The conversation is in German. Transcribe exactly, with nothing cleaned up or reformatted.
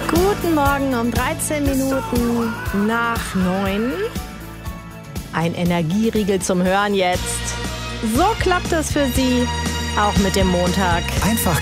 Guten Morgen um dreizehn Minuten nach neun. Ein Energieriegel zum Hören jetzt. So klappt es für Sie, auch mit dem Montag. Einfach